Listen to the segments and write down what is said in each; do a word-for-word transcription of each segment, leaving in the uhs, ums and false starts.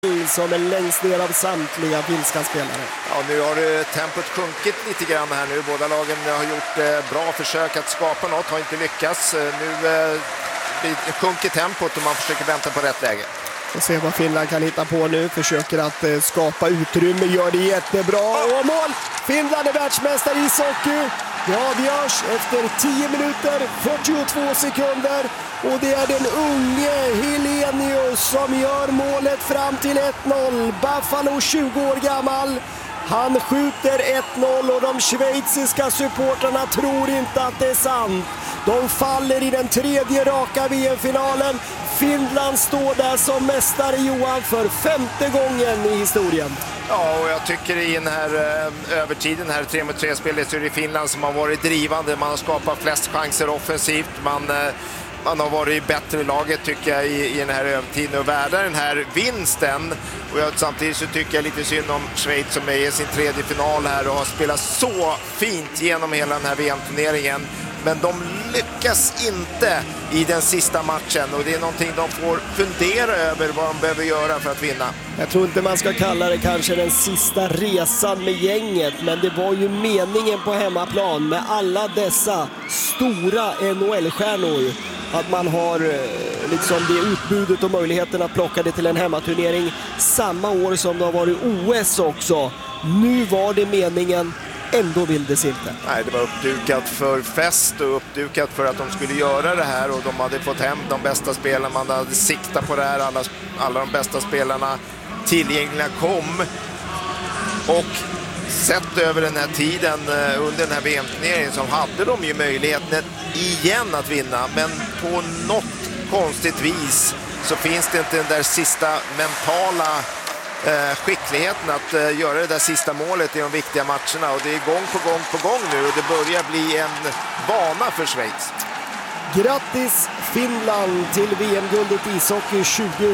som är längst ner av samtliga finska spelare. Ja, nu har tempot sjunkit lite grann här nu. Båda lagen har gjort eh, bra försök att skapa något, har inte lyckats. Nu eh, sjunker tempot och man försöker vänta på rätt läge. Och se vad Finland kan hitta på nu. Försöker att eh, skapa utrymme, gör det jättebra. Och mål! Finland är världsmästare i ishockey. Det avgörs efter tio minuter, fyrtiotvå sekunder. Och det är den unge Helenius som gör målet fram till ett noll. Buffalo, tjugo år gammal. Han skjuter ett noll och de schweiziska supporterna tror inte att det är sant. De faller i den tredje raka V M-finalen. Finland står där som mästare, Johan, för femte gången i historien. Ja, och jag tycker i den här eh, övertiden, här tre mot tre-spelet, så är det Finland som har varit drivande. Man har skapat flest chanser offensivt. Man, eh, man har varit i bättre laget, tycker jag, i, i den här övertiden och värda den här vinsten. Och jag, samtidigt så tycker jag lite synd om Schweiz som är i sin tredje final här och har spelat så fint genom hela den här V M-turneringen. Men de lyckas inte i den sista matchen och det är någonting de får fundera över vad de behöver göra för att vinna. Jag tror inte man ska kalla det kanske den sista resan med gänget, men det var ju meningen på hemmaplan med alla dessa stora N H L-stjärnor att man har liksom det utbudet och möjligheten att plocka det till en hemmaturnering samma år som det har varit O S också. Nu var det meningen. Ändå vill det inte. Nej, det var uppdukat för fest och uppdukat för att de skulle göra det här och de hade fått hem de bästa spelarna, man hade siktat på det här, alla, alla de bästa spelarna tillgängliga kom och sett över den här tiden under den här V M-turneringen så hade de ju möjligheten igen att vinna, men på något konstigt vis så finns det inte den där sista mentala Eh, skickligheten att eh, göra det där sista målet i de viktiga matcherna, och det är gång på gång på gång nu och det börjar bli en vana för Schweiz. Grattis Finland till V M-guldet ishockey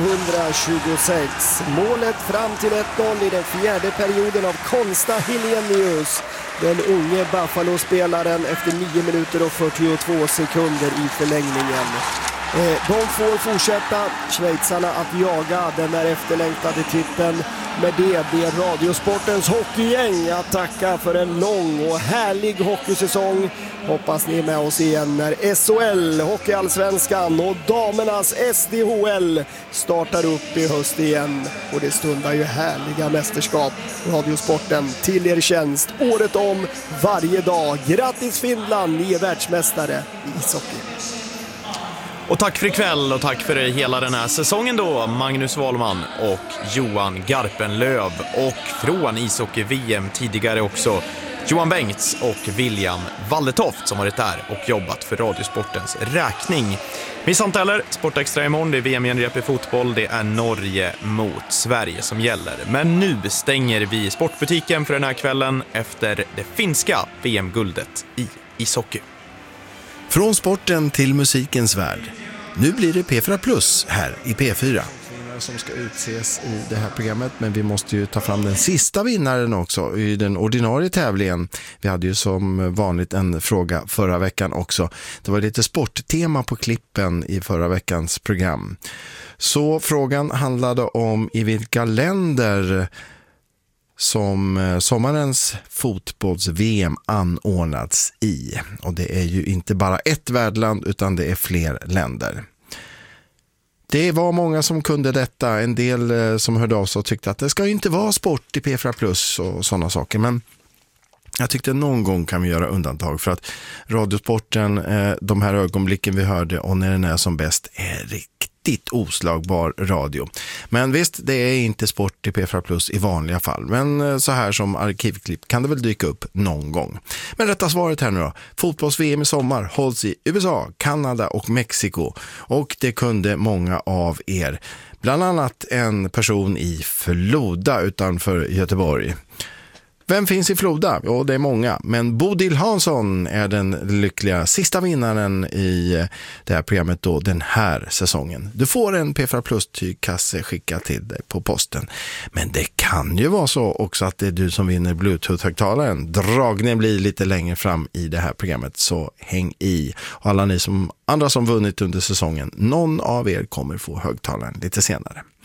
tjugohundratjugosex. Målet fram till ett noll i den fjärde perioden av Konsta Helenius, den unge Buffalo-spelaren, efter nio minuter och fyrtiotvå sekunder i förlängningen. De får fortsätta, schweizarna, att jaga den där efterlängtade titeln. Med det blir Radiosportens hockeygäng att tacka för en lång och härlig hockeysäsong. Hoppas ni är med oss igen när S H L, Hockeyallsvenskan och damernas S D H L startar upp i höst igen. Och det stundar ju härliga mästerskap. Radiosporten till er tjänst året om, varje dag. Grattis Finland, ni är världsmästare i ishockey. Och tack för ikväll och tack för hela den här säsongen då, Magnus Wahlman och Johan Garpenlöv. Och från ishockey-V M tidigare också Johan Bengts och William Walletoft som varit där och jobbat för Radiosportens räkning. Missa inte heller Sportextra imorgon, det är V M-genrep i fotboll, det är Norge mot Sverige som gäller. Men nu stänger vi sportbutiken för den här kvällen efter det finska V M-guldet i ishockey. Från sporten till musikens värld. Nu blir det P fyra Plus här i P fyra. Som ska utses i det här programmet, men vi måste ju ta fram den sista vinnaren också i den ordinarie tävlingen. Vi hade ju som vanligt en fråga förra veckan också. Det var lite sporttema på klippen i förra veckans program. Så frågan handlade om i vilka länder som sommarens fotbolls-V M anordnats i. Och det är ju inte bara ett värdland utan det är fler länder. Det var många som kunde detta. En del som hörde av sig och tyckte att det ska ju inte vara sport i P fyra Plus och sådana saker. Men jag tyckte någon gång kan vi göra undantag för att Radiosporten, de här ögonblicken vi hörde och när den är som bäst, är riktigt oslagbar radio. Men visst, det är inte sport i P fyra Plus i vanliga fall. Men så här som arkivklipp kan det väl dyka upp någon gång. Men rätta svaret här nu då. Fotbolls-V M i sommar hålls i U S A, Kanada och Mexiko. Och det kunde många av er. Bland annat en person i Floda utanför Göteborg. Vem finns i Floda? Ja, det är många. Men Bodil Hansson är den lyckliga sista vinnaren i det här programmet då, den här säsongen. Du får en P fyra Plus-tygkasse skickad till dig på posten. Men det kan ju vara så också att det är du som vinner Bluetooth-högtalaren. Dragningen blir lite längre fram i det här programmet, så häng i. Och alla ni som, andra som vunnit under säsongen, någon av er kommer få högtalaren lite senare.